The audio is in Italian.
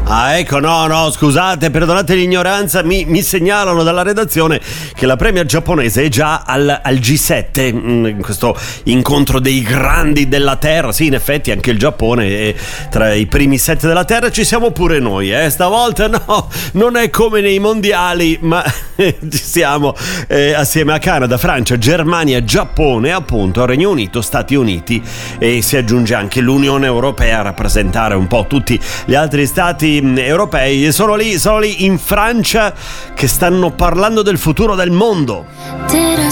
Ah, ecco, no, scusate, perdonate l'ignoranza, mi segnalano dalla redazione che la Premier giapponese è già al G7, in questo incontro dei grandi della Terra. Sì, in effetti anche il Giappone è tra i primi 7 della Terra, ci siamo pure noi, stavolta no, non è come nei mondiali, ma ci siamo assieme a Canada, Francia, Germania, Giappone, appunto, Regno Unito, Stati Uniti, e si aggiunge anche l'Unione Europea a rappresentare un po' tutti gli altri stati europei. Sono lì in Francia che stanno parlando del futuro del mondo.